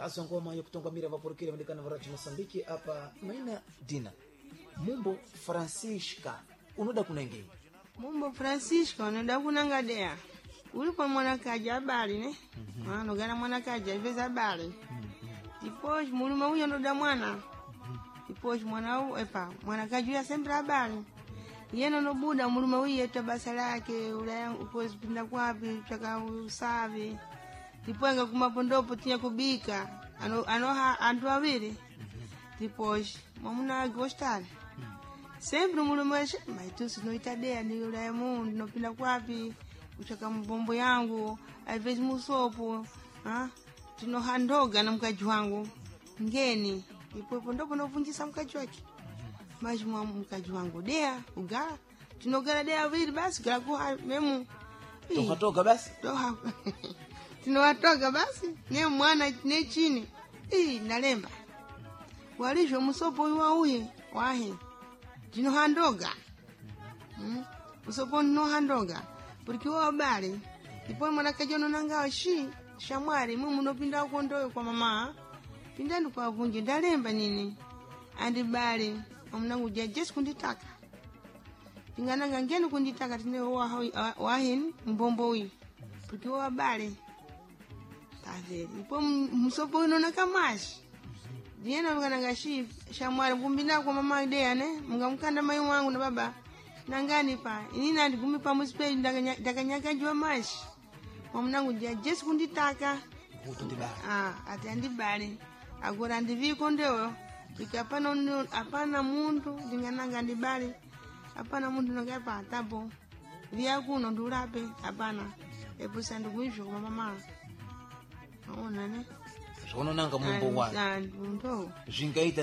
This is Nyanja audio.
maso ngoma yo kutonga mira vaporokile ndikana varachi Mosambiki apa maina dina Mumbo Francisca unoda kunenge Mumbo Francisca unoda kunangadea ulipo mwana kaja habari ne nogana mwana kaja iveza habari depois muluma huyo ndoda mwana depois mwana kaja sempre habari yeno no buda muluma huyo tabasa lake ula ukozi pinda kwapi chaka usavi tipwenga kumapondopo tinya kubika anoha antu awiri depois mamuna gostari sempre muluma maitusi no itadea ni ula mundu no pinda kwapi kuchaka mbombo yangu aivezi musopo tinohandoga na mkaji wangu ngeni ipopo ndopo novunjisa mkaji wake maji mwa mkaji wangu dea uga tinogara dea vili basi gara kuha memu toka basi toha tinowatoka basi ne mwana ne chini nalemba walisho musopo uye wahe tinohandoga musopo nohandoga porque o habari depois mwana kajono nangawa shamwari mumu nopinda ukondoyo kwa mama pinda ndo kwa vunje ndalemba nini andi bali omnangu jesu kunditaka pingananga ngeni kunditaka tine wahin mbombo wi porque o habari taveri ipo musopo inona kamashi diena ngananga shamwari kumbinda kwa mama idea ne mungamkanda mai wangu na baba nangani pa inina ndigumi pa muspe ndakanyaka jwa mashi mamnangu jesu kunditaka ati andibale agora ndiviko ndewo apana mundu ndingananga ndibale apana mundu nongapa atabo vya kuno ndulape apana epusa ndikuisho kwa mama aona ne zvono nanga mumbo wa ndo zvingaita